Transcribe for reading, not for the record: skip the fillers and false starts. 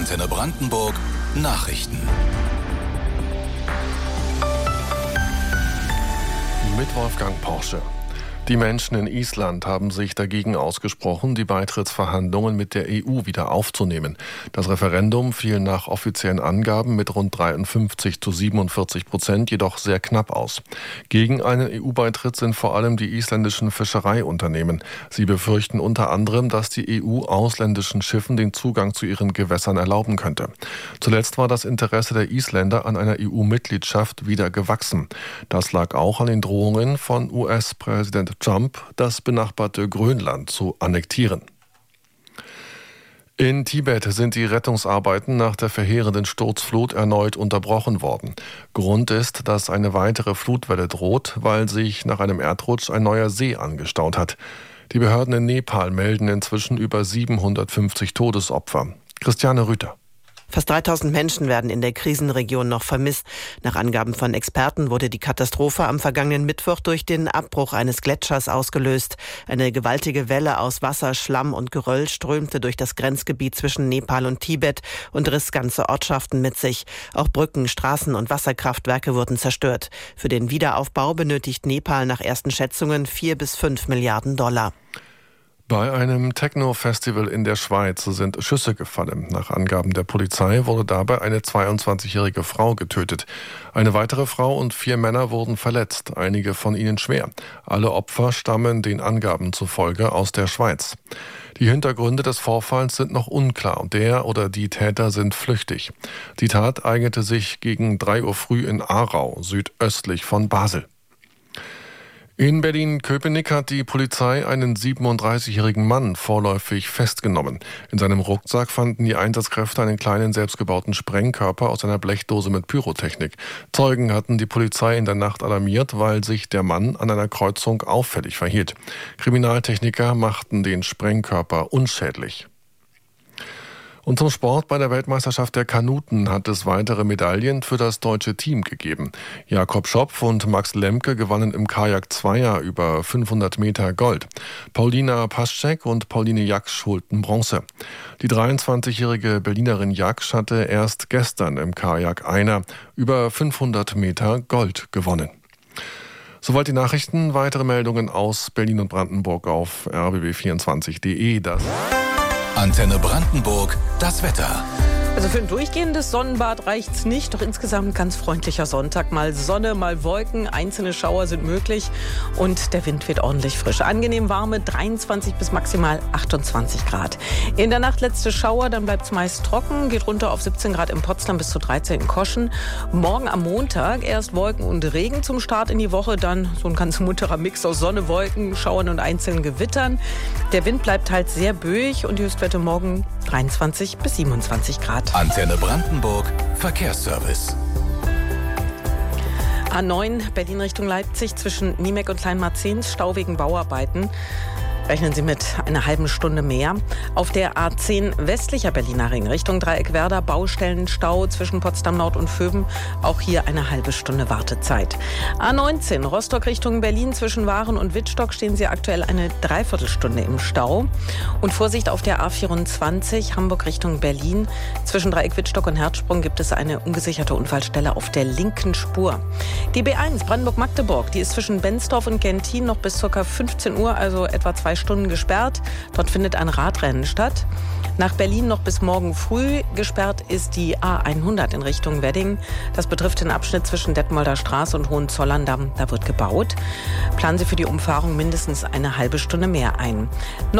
Antenne Brandenburg Nachrichten. Mit Wolfgang Porsche. Die Menschen in Island haben sich dagegen ausgesprochen, die Beitrittsverhandlungen mit der EU wieder aufzunehmen. Das Referendum fiel nach offiziellen Angaben mit rund 53-47% jedoch sehr knapp aus. Gegen einen EU-Beitritt sind vor allem die isländischen Fischereiunternehmen. Sie befürchten unter anderem, dass die EU ausländischen Schiffen den Zugang zu ihren Gewässern erlauben könnte. Zuletzt war das Interesse der Isländer an einer EU-Mitgliedschaft wieder gewachsen. Das lag auch an den Drohungen von US-Präsident Trump, das benachbarte Grönland zu annektieren. In Tibet sind die Rettungsarbeiten nach der verheerenden Sturzflut erneut unterbrochen worden. Grund ist, dass eine weitere Flutwelle droht, weil sich nach einem Erdrutsch ein neuer See angestaut hat. Die Behörden in Nepal melden inzwischen über 750 Todesopfer. Christiane Rüther. Fast 3000 Menschen werden in der Krisenregion noch vermisst. Nach Angaben von Experten wurde die Katastrophe am vergangenen Mittwoch durch den Abbruch eines Gletschers ausgelöst. Eine gewaltige Welle aus Wasser, Schlamm und Geröll strömte durch das Grenzgebiet zwischen Nepal und Tibet und riss ganze Ortschaften mit sich. Auch Brücken, Straßen und Wasserkraftwerke wurden zerstört. Für den Wiederaufbau benötigt Nepal nach ersten Schätzungen 4 bis 5 Milliarden $. Bei einem Techno-Festival in der Schweiz sind Schüsse gefallen. Nach Angaben der Polizei wurde dabei eine 22-jährige Frau getötet. Eine weitere Frau und 4 Männer wurden verletzt, einige von ihnen schwer. Alle Opfer stammen den Angaben zufolge aus der Schweiz. Die Hintergründe des Vorfalls sind noch unklar. Der oder die Täter sind flüchtig. Die Tat eignete sich gegen 3 Uhr früh in Aarau, südöstlich von Basel. In Berlin-Köpenick hat die Polizei einen 37-jährigen Mann vorläufig festgenommen. In seinem Rucksack fanden die Einsatzkräfte einen kleinen selbstgebauten Sprengkörper aus einer Blechdose mit Pyrotechnik. Zeugen hatten die Polizei in der Nacht alarmiert, weil sich der Mann an einer Kreuzung auffällig verhielt. Kriminaltechniker machten den Sprengkörper unschädlich. Und zum Sport: Bei der Weltmeisterschaft der Kanuten hat es weitere Medaillen für das deutsche Team gegeben. Jakob Schopf und Max Lemke gewannen im Kajak-Zweier über 500 Meter Gold. Paulina Paschek und Pauline Jaksch holten Bronze. Die 23-jährige Berlinerin Jaksch hatte erst gestern im Kajak-Einer über 500 Meter Gold gewonnen. Soweit die Nachrichten. Weitere Meldungen aus Berlin und Brandenburg auf rbb24.de. Antenne Brandenburg, das Wetter. Also für ein durchgehendes Sonnenbad reicht's nicht, doch insgesamt ganz freundlicher Sonntag. Mal Sonne, mal Wolken, einzelne Schauer sind möglich und der Wind wird ordentlich frisch. Angenehm warme 23 bis maximal 28 Grad. In der Nacht letzte Schauer, dann bleibt's meist trocken, geht runter auf 17 Grad in Potsdam bis zu 13 in Koschen. Morgen am Montag erst Wolken und Regen zum Start in die Woche, dann so ein ganz munterer Mix aus Sonne, Wolken, Schauern und einzelnen Gewittern. Der Wind bleibt halt sehr böig und die Höchstwerte morgen 23 bis 27 Grad. Antenne Brandenburg Verkehrsservice. A9 Berlin Richtung Leipzig zwischen Niemek und Kleinmarzens, Stau wegen Bauarbeiten. Rechnen Sie mit einer halben Stunde mehr. Auf der A10 westlicher Berliner Ring Richtung Dreieckwerder Baustellenstau zwischen Potsdam Nord und Vöben. Auch hier eine halbe Stunde Wartezeit. A19 Rostock Richtung Berlin zwischen Waren und Wittstock stehen Sie aktuell eine Dreiviertelstunde im Stau. Und Vorsicht auf der A24 Hamburg Richtung Berlin. Zwischen Dreieck Wittstock und Herzsprung gibt es eine ungesicherte Unfallstelle auf der linken Spur. Die B1 Brandenburg-Magdeburg, die ist zwischen Bensdorf und Gentin noch bis ca. 15 Uhr, also etwa 2 Stunden gesperrt. Dort findet ein Radrennen statt. Nach Berlin noch bis morgen früh. Gesperrt ist die A100 in Richtung Wedding. Das betrifft den Abschnitt zwischen Detmolder Straße und Hohenzollern-Damm. Da wird gebaut. Planen Sie für die Umfahrung mindestens eine halbe Stunde mehr ein.